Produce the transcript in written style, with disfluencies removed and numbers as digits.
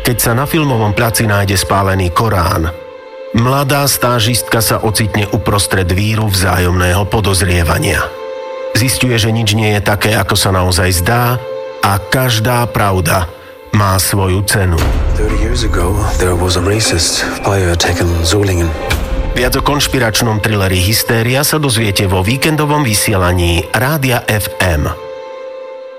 keď sa na filmovom placi nájde spálený Korán. Mladá stážistka sa ocitne uprostred víru vzájomného podozrievania. Zisťuje, že nič nie je také, ako sa naozaj zdá, a každá pravda má svoju cenu. 30 years ago, there was a racist player taken Zulingen. Viac o konšpiračnom thrilleri Hystéria sa dozviete vo víkendovom vysielaní Rádia FM.